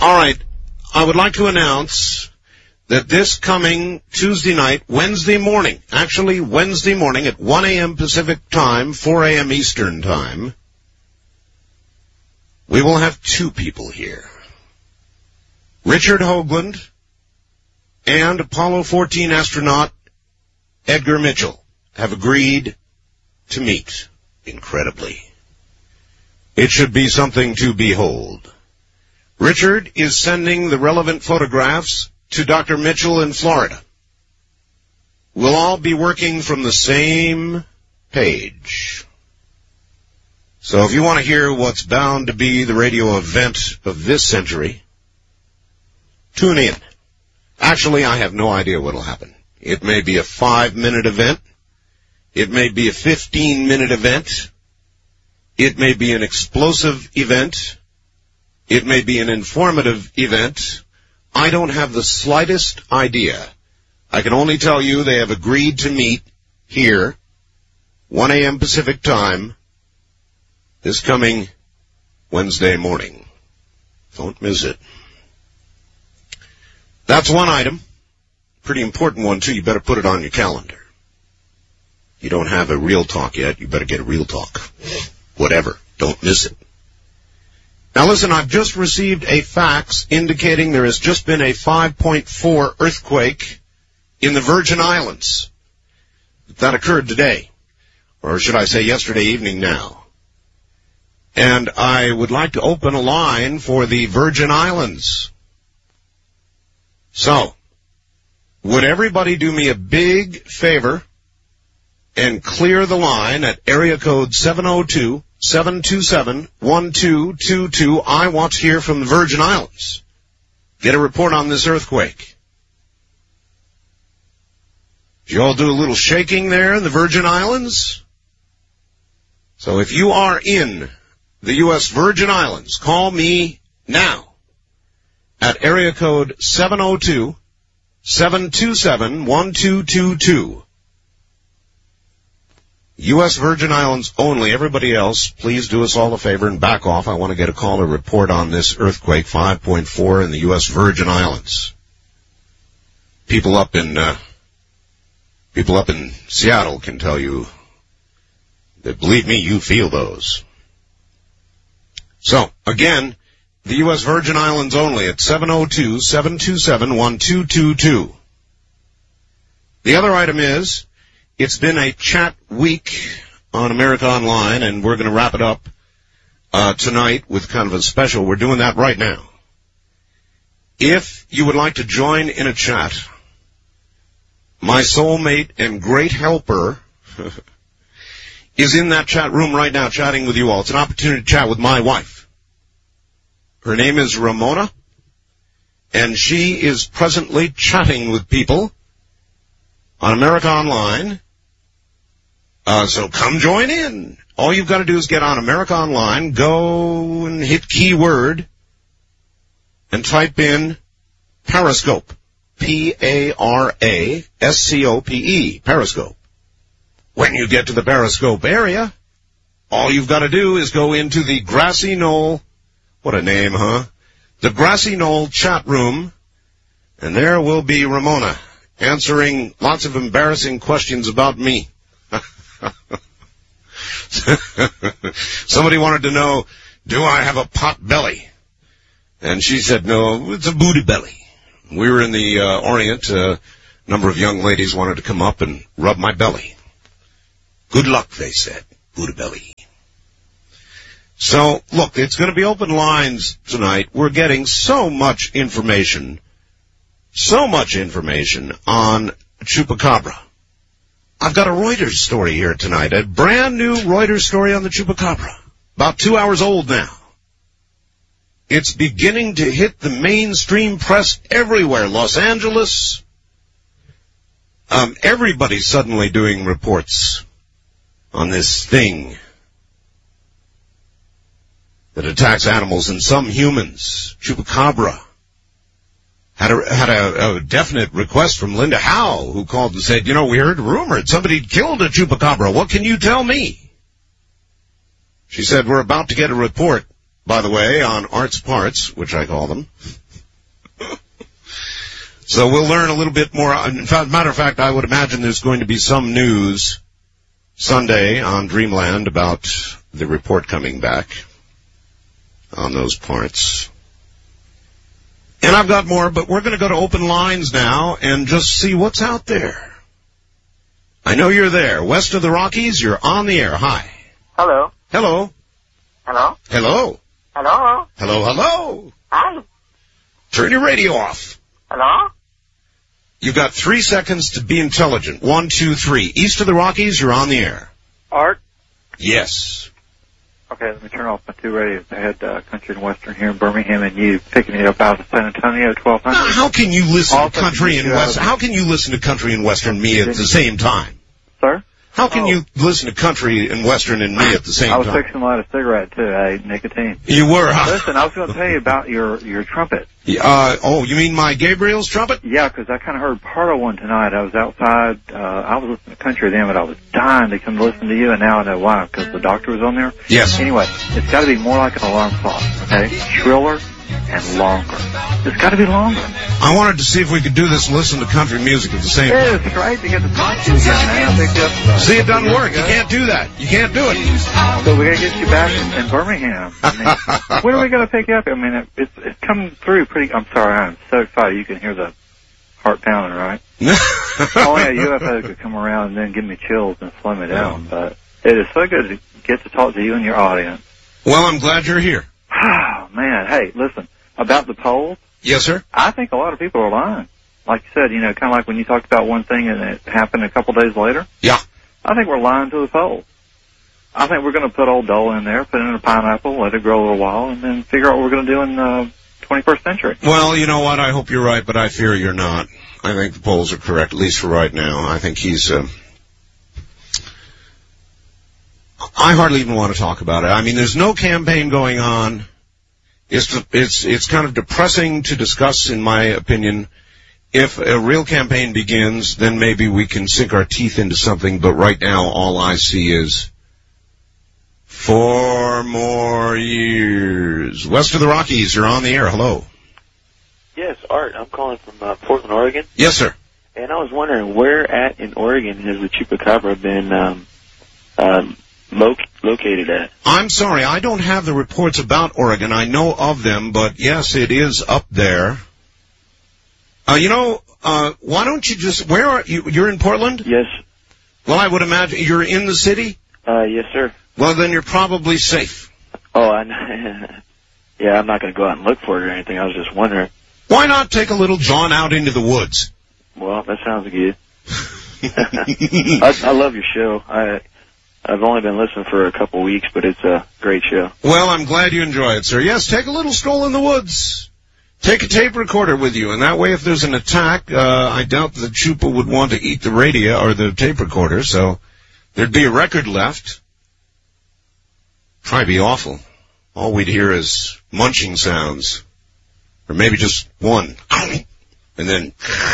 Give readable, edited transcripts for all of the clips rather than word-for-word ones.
All right. I would like to announce that this coming Tuesday night, Wednesday morning at 1 a.m. Pacific time, 4 a.m. Eastern time, we will have two people here. Richard Hoagland and Apollo 14 astronaut Edgar Mitchell have agreed to meet, incredibly. It should be something to behold. Richard is sending the relevant photographs to Dr. Mitchell in Florida. We'll all be working from the same page. So if you want to hear what's bound to be the radio event of this century, tune in. Actually, I have no idea what will happen. It may be a 5-minute event. It may be a 15-minute event. It may be an explosive event. It may be an informative event. I don't have the slightest idea. I can only tell you they have agreed to meet here, 1 a.m. Pacific time, this coming Wednesday morning. Don't miss it. That's one item. Pretty important one, too. You better put it on your calendar. You don't have a Real Talk yet. You better get a Real Talk. Whatever. Don't miss it. Now listen, I've just received a fax indicating there has just been a 5.4 earthquake in the Virgin Islands. That occurred today. Or should I say yesterday evening now. And I would like to open a line for the Virgin Islands. So, would everybody do me a big favor and clear the line at area code 702-727-1222. I want to hear from the Virgin Islands. Get a report on this earthquake. Did you all do a little shaking there in the Virgin Islands? So if you are in the U.S. Virgin Islands, call me now at area code 702-727-1222. U.S. Virgin Islands only. Everybody else, please do us all a favor and back off. I want to get a call or report on this earthquake, 5.4 in the U.S. Virgin Islands. People up in Seattle can tell you that, believe me, you feel those. So, again, the U.S. Virgin Islands only at 702-727-1222. The other item is, it's been a chat week on America Online, and we're going to wrap it up tonight with kind of a special. We're doing that right now. If you would like to join in a chat, my soulmate and great helper is in that chat room right now chatting with you all. It's an opportunity to chat with my wife. Her name is Ramona, and she is presently chatting with people on America Online. So come join in. All you've got to do is get on America Online, go and hit keyword, and type in Periscope. P-A-R-A-S-C-O-P-E. Periscope. When you get to the Periscope area, all you've got to do is go into the Grassy Knoll, what a name, huh? The Grassy Knoll chat room, and there will be Ramona answering lots of embarrassing questions about me. Somebody wanted to know, do I have a pot belly? And she said, no, it's a booty belly. We were in the Orient. A number of young ladies wanted to come up and rub my belly. Good luck, they said. Booty belly. So, look, it's going to be open lines tonight. We're getting so much information on Chupacabra. I've got a Reuters story here tonight, a brand new Reuters story on the Chupacabra, about 2 hours old now. It's beginning to hit the mainstream press everywhere. Los Angeles, everybody's suddenly doing reports on this thing that attacks animals and some humans. Chupacabra. Had a definite request from Linda Howe, who called and said, you know, we heard rumored somebody killed a chupacabra. What can you tell me? She said, we're about to get a report by the way, on Art's Parts, which I call them. So we'll learn a little bit more. In fact, matter of fact, I would imagine there's going to be some news Sunday on Dreamland about the report coming back on those parts. And I've got more, but we're going to go to open lines now and just see what's out there. I know you're there. West of the Rockies, you're on the air. Hi. Hello. Hello. Hello. Hello. Hello. Hello, hello. Hi. Turn your radio off. Hello. You've got 3 seconds to be intelligent. 1, 2, 3. East of the Rockies, you're on the air. Art? Yes. Okay, let me turn off my 2 radios. I had country and western here in Birmingham, and you picking it up out of San Antonio at 1200. Now, how can you listen to country and western? How can you listen to country and western me at the same time? Sir? How can you listen to country and western and me at the same time? I was fixing to light a cigarette too. I ate nicotine. You were, huh? Listen, I was going to tell you about your trumpet. You mean my Gabriel's trumpet? Yeah, because I kind of heard part of one tonight. I was outside. I was listening to country then, but I was dying to come to listen to you, and now I know why, because the doctor was on there. Yes. Anyway, it's got to be more like an alarm clock, okay? Shriller and longer. It's got to be longer. I wanted to see if we could do this and listen to country music at the same time. Yeah, it's great to get the talk to you again, man. I picked up, See, it doesn't work. You can't do that. You can't do it. So we got to get you back in Birmingham. I mean, when are we going to pick you up? I mean, it's coming through pretty. I'm sorry, I'm so excited. You can hear the heart pounding, right? Only a UFO could come around and then give me chills and slow me down. But it is so good to get to talk to you and your audience. Well, I'm glad you're here. Oh, man. Hey, listen, about the polls. Yes, sir? I think a lot of people are lying. Like you said, kind of like when you talked about one thing and it happened a couple days later. Yeah. I think we're lying to the polls. I think we're going to put old Dole in there, put it in a pineapple, let it grow a little while, and then figure out what we're going to do in the 21st century. Well, you know what? I hope you're right, but I fear you're not. I think the polls are correct, at least for right now. I think he's... I hardly even want to talk about it. I mean, there's no campaign going on. It's kind of depressing to discuss, in my opinion. If a real campaign begins, then maybe we can sink our teeth into something, but right now all I see is 4 more years. West of the Rockies, you're on the air. Hello. Yes, Art. I'm calling from Portland, Oregon. Yes, sir. And I was wondering, where at in Oregon has the Chupacabra been located at? I'm sorry, I don't have the reports about Oregon. I know of them, but yes, it is up there. Why don't you just, where are you? You're in Portland? Yes. Well, I would imagine you're in the city? Yes, sir. Well, then you're probably safe. Oh, yeah, I'm not going to go out and look for it or anything. I was just wondering. Why not take a little jaunt out into the woods? Well, that sounds good. I love your show. I've only been listening for a couple weeks, but it's a great show. Well, I'm glad you enjoy it, sir. Yes, take a little stroll in the woods. Take a tape recorder with you, and that way if there's an attack, I doubt the Chupa would want to eat the radio or the tape recorder, so there'd be a record left. Probably be awful. All we'd hear is munching sounds. Or maybe just one. And then...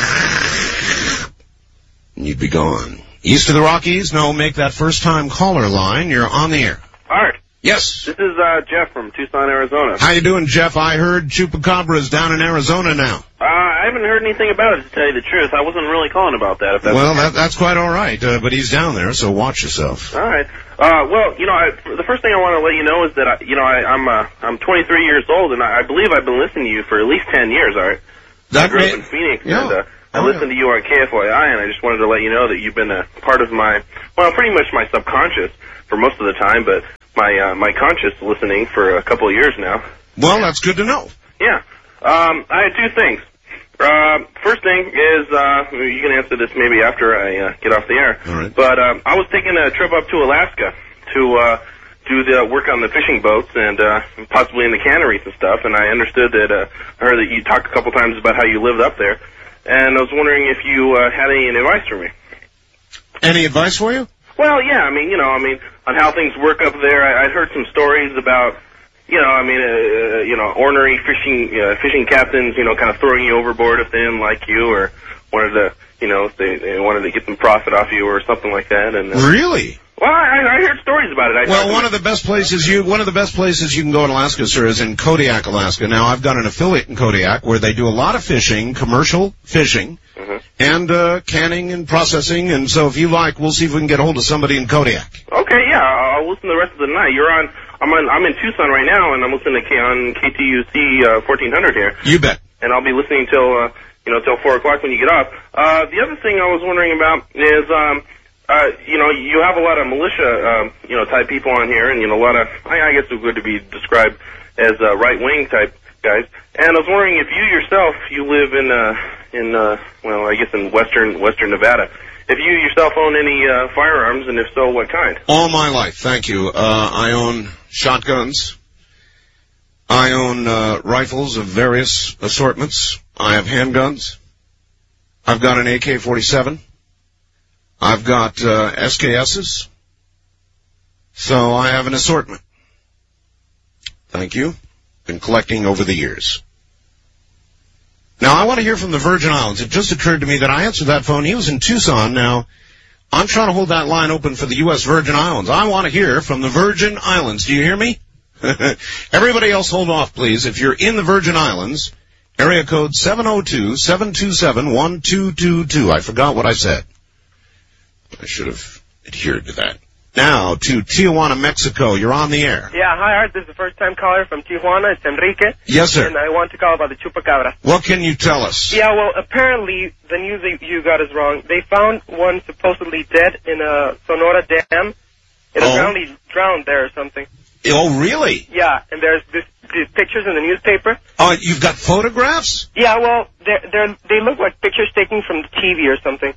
and you'd be gone. East of the Rockies, no, make that first-time caller line. You're on the air. Art. Yes. This is Jeff from Tucson, Arizona. How you doing, Jeff? I heard Chupacabra's down in Arizona now. I haven't heard anything about it, to tell you the truth. I wasn't really calling about that. If that's well, that's quite all right, but he's down there, so watch yourself. All right. The first thing I want to let you know is that I'm 23 years old, and I believe I've been listening to you for at least 10 years, Art. I grew up in Phoenix, and I listened to you on KFYI, and I just wanted to let you know that you've been a part of pretty much my subconscious for most of the time, but my conscious listening for a couple of years now. Well, that's good to know. Yeah. I had two things. First thing is, you can answer this maybe after I get off the air. All right. But I was taking a trip up to Alaska to do the work on the fishing boats and possibly in the canneries and stuff. And I understood that I heard that you talked a couple times about how you lived up there. And I was wondering if you had any advice for me. Any advice for you? Well, yeah. On how things work up there. I'd heard some stories about. Ornery fishing captains, kind of throwing you overboard if they didn't like you or wanted to, if they wanted to get some profit off you or something like that. And really? Well, I heard stories about it. One of the best places you can go in Alaska, sir, is in Kodiak, Alaska. Now, I've got an affiliate in Kodiak where they do a lot of fishing, commercial fishing, and canning and processing. And so, if you like, we'll see if we can get a hold of somebody in Kodiak. Okay, yeah, I'll listen the rest of the night. I'm in Tucson right now, and I'm listening on KTUC 1400 here. You bet. And I'll be listening till 4 o'clock when you get off. The other thing I was wondering about is, you have a lot of militia, type people on here, and, a lot of, I guess it would be described as right-wing type guys. And I was wondering if you yourself, you live in western Nevada, if you yourself own any firearms, and if so, what kind? All my life, thank you. I own shotguns. I own rifles of various assortments. I have handguns. I've got an AK-47. I've got SKSs. So I have an assortment. Thank you. Been collecting over the years. Now, I want to hear from the Virgin Islands. It just occurred to me that I answered that phone. He was in Tucson. Now, I'm trying to hold that line open for the U.S. Virgin Islands. I want to hear from the Virgin Islands. Do you hear me? Everybody else hold off, please. If you're in the Virgin Islands, area code 702-727-1222. I forgot what I said. I should have adhered to that. Now to Tijuana, Mexico. You're on the air. Yeah, hi, Art. This is the first-time caller from Tijuana. It's Enrique. Yes, sir. And I want to call about the chupacabra. What can you tell us? Yeah, well, apparently the news that you got is wrong. They found one supposedly dead in a Sonora dam. It apparently drowned there or something. Oh, really? Yeah, and there's these pictures in the newspaper. Oh, you've got photographs? Yeah, well, they look like pictures taken from the TV or something.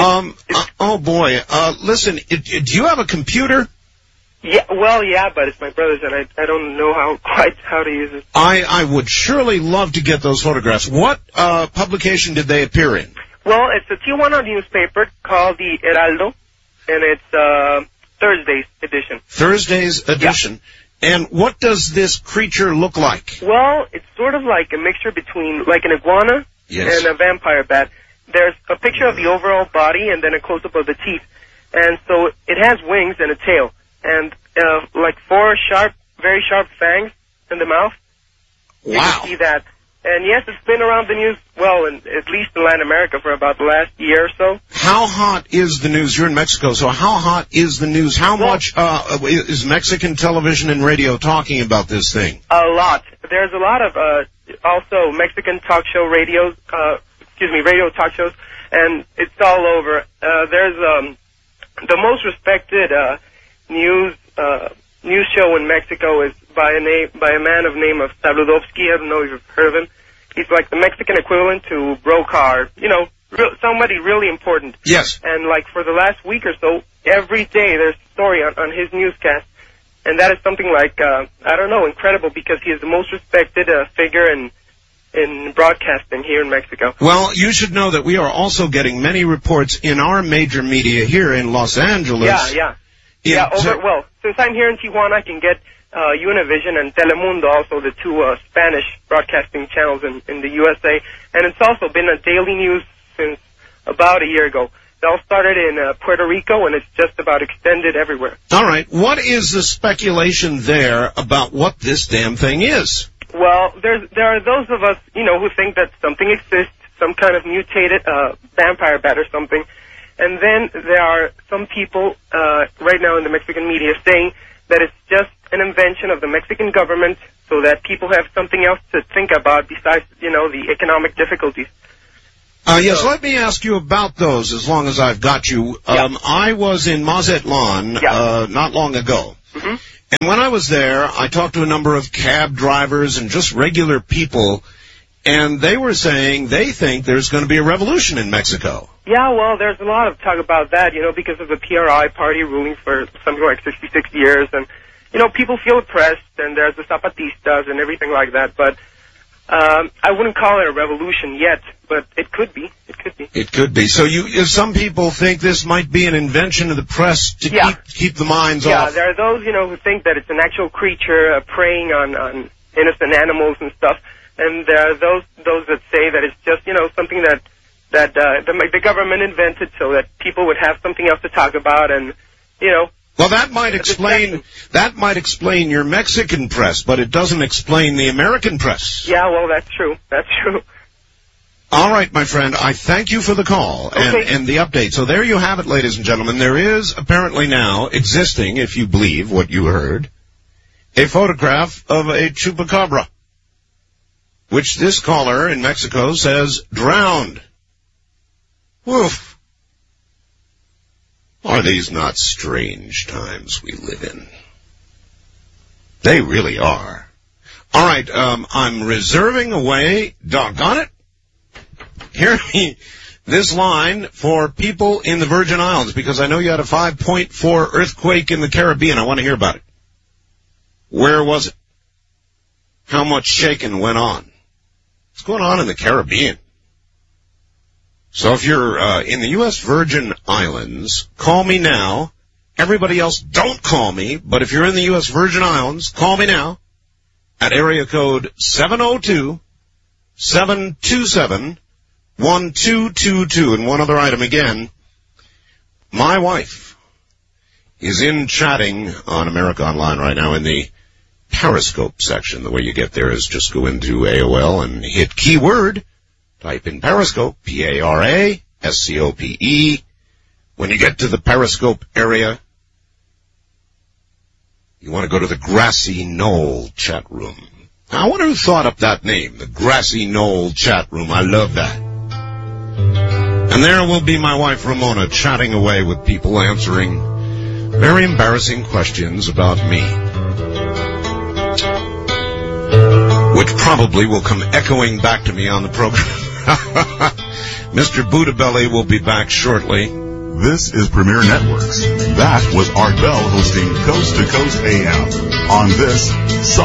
Oh boy. Listen, do you have a computer? Yeah, but it's my brother's, and I don't know how to use it. I would surely love to get those photographs. What publication did they appear in? Well, it's a Tijuana newspaper called the Heraldo, and it's Thursday's edition. Thursday's edition. Yeah. And what does this creature look like? Well, it's sort of like a mixture between like an iguana and a vampire bat. There's a picture of the overall body and then a close-up of the teeth. And so it has wings and a tail. And like 4 very sharp fangs in the mouth. Wow. You can see that. And yes, it's been around the news, at least in Latin America for about the last year or so. How hot is the news? You're in Mexico, so how hot is the news? How much is Mexican television and radio talking about this thing? A lot. There's a lot of also Mexican talk show radio talk shows, and it's all over. There's the most respected news show in Mexico is by a man of name of Sabludovsky. I don't know if you've heard of him. He's like the Mexican equivalent to Brokaw, somebody really important. Yes. And like for the last week or so, every day there's a story on his newscast, and that is something like incredible, because he is the most respected figure in broadcasting here in Mexico. Well, you should know that we are also getting many reports in our major media here in Los Angeles. Well, since I'm here in Tijuana, I can get Univision and Telemundo, also the 2 Spanish broadcasting channels in the USA. And it's also been a daily news since about a year ago. It all started in Puerto Rico, and it's just about extended everywhere. All right. What is the speculation there about what this damn thing is? Well, there are those of us, who think that something exists, some kind of mutated vampire bat or something. And then there are some people right now in the Mexican media saying that it's just an invention of the Mexican government so that people have something else to think about besides, the economic difficulties. Yes, let me ask you about those as long as I've got you. I was in Mazatlan not long ago. Mm-hmm. And when I was there, I talked to a number of cab drivers and just regular people, and they were saying they think there's going to be a revolution in Mexico. Yeah, well, there's a lot of talk about that, because of the PRI party ruling for something like 66 years, and, people feel oppressed, and there's the Zapatistas and everything like that, but I wouldn't call it a revolution yet, but it could be. It could be. So some people think this might be an invention of the press to keep the minds off. Yeah, there are those, who think that it's an actual creature preying on innocent animals and stuff, and there are those that say that it's just, something that the government invented so that people would have something else to talk about, and, Well, that might explain your Mexican press, but it doesn't explain the American press. Yeah, well, that's true. That's true. All right, my friend, I thank you for the call and the update. So there you have it, ladies and gentlemen. There is apparently now existing, if you believe what you heard, a photograph of a chupacabra, which this caller in Mexico says drowned. Woof. Are these not strange times we live in? They really are. All right, I'm reserving away, doggone it, hear me, this line for people in the Virgin Islands, because I know you had a 5.4 earthquake in the Caribbean. I want to hear about it. Where was it? How much shaking went on? What's going on in the Caribbean? So if you're in the U.S. Virgin Islands, call me now. Everybody else, don't call me. But if you're in the U.S. Virgin Islands, call me now at area code 702-727-1222. And one other item again, my wife is in chatting on America Online right now in the Periscope section. The way you get there is just go into AOL and hit keyword. Type in Periscope, P-A-R-A-S-C-O-P-E. When you get to the Periscope area, you want to go to the Grassy Knoll chat room. Now, I wonder who thought up that name, the Grassy Knoll chat room. I love that. And there will be my wife, Ramona, chatting away with people answering very embarrassing questions about me, which probably will come echoing back to me on the program. Mr. Buddha Belly will be back shortly. This is Premier Networks. That was Art Bell hosting Coast to Coast AM on this